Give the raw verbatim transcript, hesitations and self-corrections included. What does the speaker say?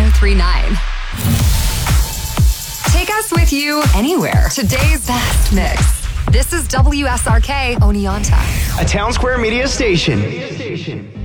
1039. Take us with you anywhere. Today's best mix. This is W S R K Oneonta, a Town Square Media station.